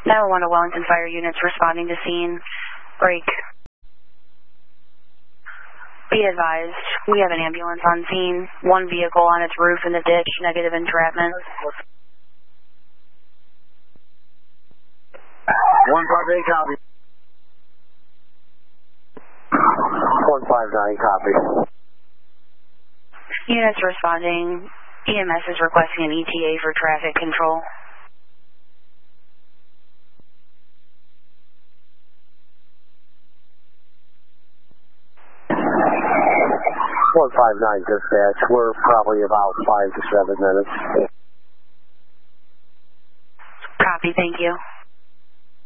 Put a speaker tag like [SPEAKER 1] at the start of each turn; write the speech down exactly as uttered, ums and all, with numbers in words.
[SPEAKER 1] nine one one to Wellington Fire units responding to scene. Break. Be advised, we have an ambulance on scene. One vehicle on its roof in the ditch, negative entrapment.
[SPEAKER 2] one five eight, copy. one five nine, copy.
[SPEAKER 1] Units responding. E M S is requesting an E T A for traffic control.
[SPEAKER 2] one five nine dispatch, we're probably about five to seven minutes.
[SPEAKER 1] Copy, thank you.